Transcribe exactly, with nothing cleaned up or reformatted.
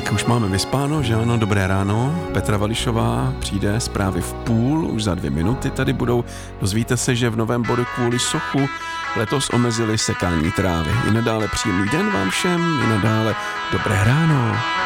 Už máme vyspáno, že ano, dobré ráno. Petra Vališová přijde zprávy v půl, už za dvě minuty tady budou. Dozvíte se, že v novém bodu kvůli sochu letos omezili sekání trávy. I nadále příjemný den vám všem, i nadále dobré ráno.